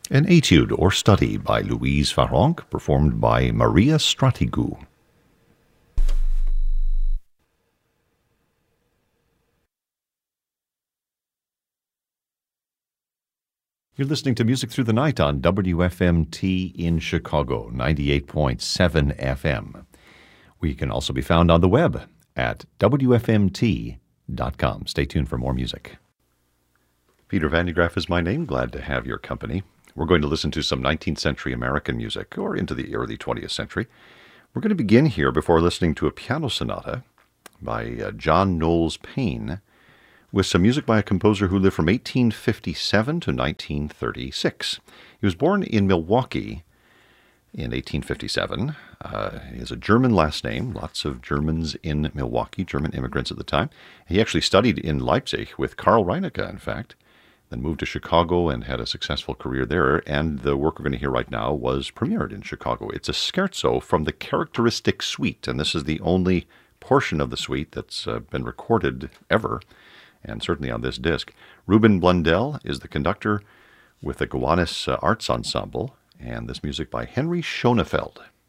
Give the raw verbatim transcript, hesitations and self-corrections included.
An etude or study by Louise Farrenc, performed by Maria Stratigou. You're listening to Music Through the Night on W F M T in Chicago, ninety-eight point seven F M. We can also be found on the web at W F M T dot com. Stay tuned for more music. Peter Van de Graaff is my name. Glad to have your company. We're going to listen to some nineteenth century American music, or into the early twentieth century. We're going to begin here before listening to a piano sonata by uh, John Knowles Paine, with some music by a composer who lived from eighteen fifty-seven to nineteen thirty-six. He was born in Milwaukee in eighteen fifty-seven. Uh, he has a German last name, lots of Germans in Milwaukee, German immigrants at the time. He actually studied in Leipzig with Karl Reinecke, in fact, then moved to Chicago and had a successful career there, and the work we're going to hear right now was premiered in Chicago. It's a scherzo from the Characteristic Suite, and this is the only portion of the suite that's uh, been recorded ever, and certainly on this disc. Ruben Blundell is the conductor with the Gowanus uh, Arts Ensemble, and this music by Henry Schoenfeld.